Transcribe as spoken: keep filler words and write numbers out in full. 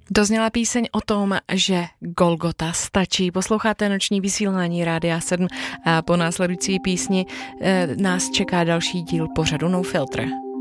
To zněla píseň o tom, že Golgota stačí. Posloucháte noční vysílání Rádia sedm a po následující písni e, nás čeká další díl pořadu No Filter.